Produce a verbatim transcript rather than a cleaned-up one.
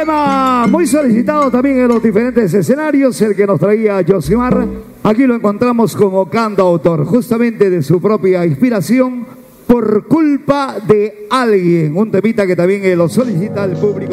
Tema muy solicitado también en los diferentes escenarios, el que nos traía Josimar. Aquí lo encontramos como cantautor, justamente de su propia inspiración, Por culpa de alguien. Un temita que también lo solicita el público.